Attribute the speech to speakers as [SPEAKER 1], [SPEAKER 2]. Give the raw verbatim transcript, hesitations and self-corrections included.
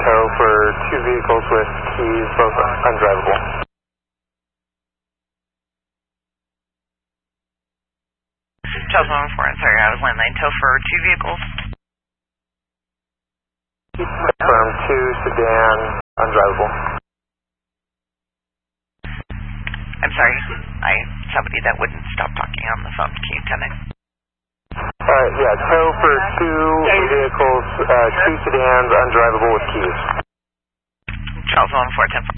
[SPEAKER 1] tow for two vehicles with keys, both undrivable.
[SPEAKER 2] Charles one four, sorry, out of landline, tow for two vehicles.
[SPEAKER 1] Confirm two sedan, undrivable.
[SPEAKER 2] I'm sorry, I somebody that wouldn't stop talking on the phone. Can you tell me?
[SPEAKER 1] Uh, yeah, tow for two vehicles, uh, two sedans, undrivable with keys.
[SPEAKER 2] Charles one four, ten four.